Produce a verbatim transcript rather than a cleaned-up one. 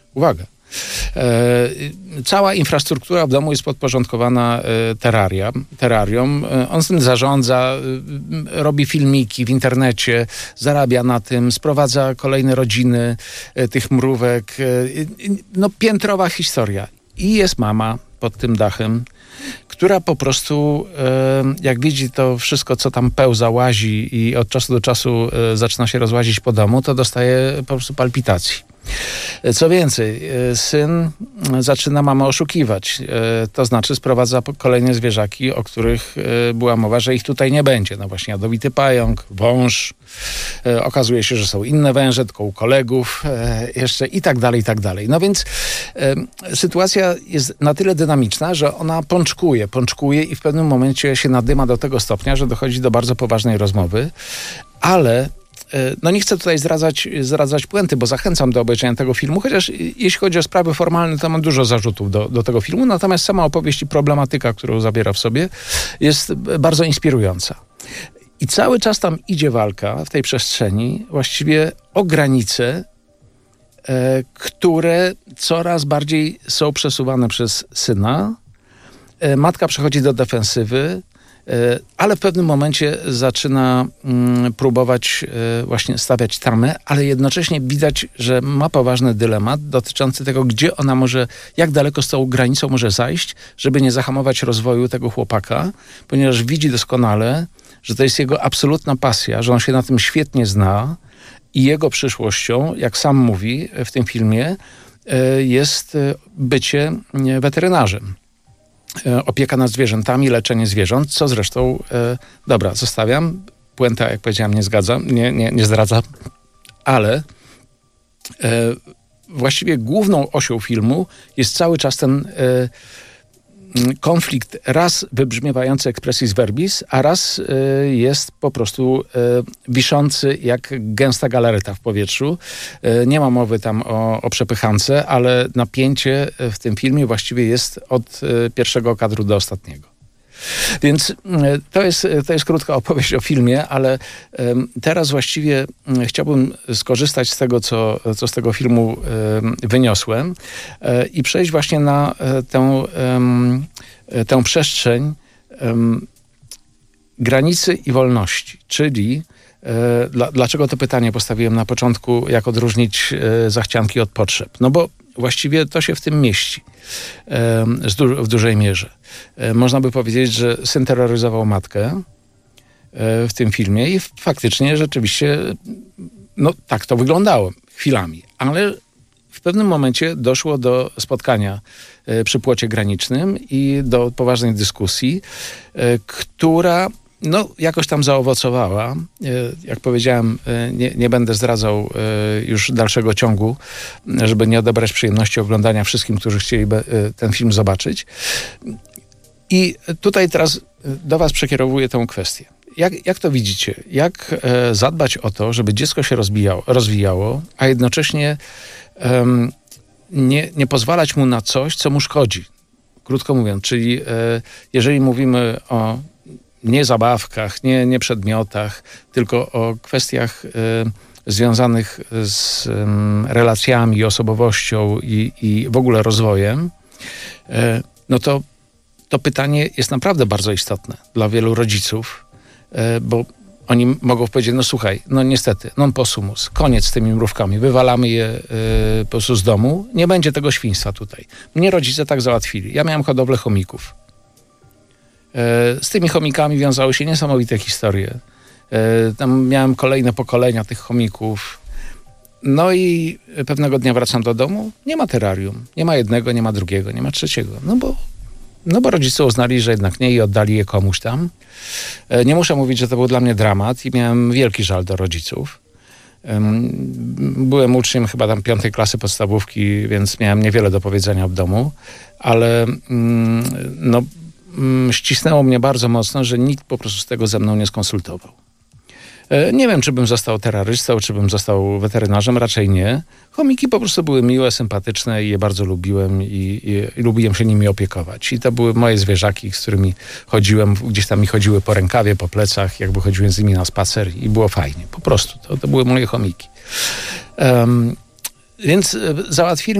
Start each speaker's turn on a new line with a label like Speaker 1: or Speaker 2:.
Speaker 1: Uwaga. E, cała infrastruktura w domu jest podporządkowana e, teraria, terrariom. E, on z tym zarządza, e, robi filmiki w internecie, zarabia na tym, sprowadza kolejne rodziny e, tych mrówek. E, no piętrowa historia. I jest mama pod tym dachem, która po prostu, e, jak widzi to wszystko, co tam pełza, łazi i od czasu do czasu e, zaczyna się rozłazić po domu, to dostaje po prostu palpitacji. Co więcej, syn zaczyna mamę oszukiwać. To znaczy sprowadza kolejne zwierzaki, o których była mowa, że ich tutaj nie będzie. No właśnie jadowity pająk, wąż. Okazuje się, że są inne węże, tylko u kolegów jeszcze i tak dalej, i tak dalej. No więc sytuacja jest na tyle dynamiczna, że ona pączkuje, pączkuje i w pewnym momencie się nadyma do tego stopnia, że dochodzi do bardzo poważnej rozmowy, ale no nie chcę tutaj zdradzać, zdradzać puenty, bo zachęcam do obejrzenia tego filmu, chociaż jeśli chodzi o sprawy formalne, to mam dużo zarzutów do, do tego filmu, natomiast sama opowieść i problematyka, którą zawiera w sobie, jest bardzo inspirująca. I cały czas tam idzie walka w tej przestrzeni właściwie o granice, e, które coraz bardziej są przesuwane przez syna. E, matka przechodzi do defensywy, ale w pewnym momencie zaczyna mm, próbować y, właśnie stawiać tamę, ale jednocześnie widać, że ma poważny dylemat dotyczący tego, gdzie ona może, jak daleko z tą granicą może zajść, żeby nie zahamować rozwoju tego chłopaka, ponieważ widzi doskonale, że to jest jego absolutna pasja, że on się na tym świetnie zna i jego przyszłością, jak sam mówi w tym filmie, y, jest bycie weterynarzem. Opieka nad zwierzętami, leczenie zwierząt, co zresztą, e, dobra, zostawiam. Puenta, jak powiedziałem, nie zgadzam, nie, nie, nie zdradzam, ale e, właściwie główną osią filmu jest cały czas ten e, konflikt raz wybrzmiewający expressis verbis, a raz y, jest po prostu y, wiszący jak gęsta galareta w powietrzu. Y, nie ma mowy tam o, o przepychance, ale napięcie w tym filmie właściwie jest od y, pierwszego kadru do ostatniego. Więc y, to jest, to jest krótka opowieść o filmie, ale y, teraz właściwie y, chciałbym skorzystać z tego, co, co z tego filmu y, wyniosłem y, i przejść właśnie na y, tę, y, tę przestrzeń y, granicy i wolności, czyli y, dla, dlaczego to pytanie postawiłem na początku, jak odróżnić y, zachcianki od potrzeb. No bo właściwie to się w tym mieści w dużej mierze. Można by powiedzieć, że syn terroryzował matkę w tym filmie i faktycznie rzeczywiście no tak to wyglądało chwilami, ale w pewnym momencie doszło do spotkania przy płocie granicznym i do poważnej dyskusji, która no, jakoś tam zaowocowała. Jak powiedziałem, nie, nie będę zdradzał już dalszego ciągu, żeby nie odebrać przyjemności oglądania wszystkim, którzy chcieliby ten film zobaczyć. I tutaj teraz do was przekierowuję tę kwestię. Jak, jak to widzicie? Jak zadbać o to, żeby dziecko się rozwijało, rozwijało a jednocześnie um, nie, nie pozwalać mu na coś, co mu szkodzi? Krótko mówiąc, czyli jeżeli mówimy o nie zabawkach, nie, nie przedmiotach, tylko o kwestiach y, związanych z y, relacjami, osobowością i, i w ogóle rozwojem, y, no to to pytanie jest naprawdę bardzo istotne dla wielu rodziców, y, bo oni mogą powiedzieć, no słuchaj, no niestety, non possumus, koniec z tymi mrówkami, wywalamy je y, po prostu z domu, nie będzie tego świństwa tutaj. Mnie rodzice tak załatwili. Ja miałem hodowlę chomików. Z tymi chomikami wiązały się niesamowite historie. Tam miałem kolejne pokolenia tych chomików. No i pewnego dnia wracam do domu, nie ma terrarium. Nie ma jednego, nie ma drugiego, nie ma trzeciego. No bo, no bo rodzice uznali, że jednak nie i oddali je komuś tam. Nie muszę mówić, że to był dla mnie dramat i miałem wielki żal do rodziców. Byłem uczniem chyba tam piątej klasy podstawówki, więc miałem niewiele do powiedzenia w domu, ale no ścisnęło mnie bardzo mocno, że nikt po prostu z tego ze mną nie skonsultował. Nie wiem, czy bym został terrorystą, czy bym został weterynarzem, raczej nie. Chomiki po prostu były miłe, sympatyczne i je bardzo lubiłem i, i, i lubiłem się nimi opiekować. I to były moje zwierzaki, z którymi chodziłem, gdzieś tam mi chodziły po rękawie, po plecach, jakby chodziłem z nimi na spacer i było fajnie. Po prostu, to, to były moje chomiki. Um, więc załatwili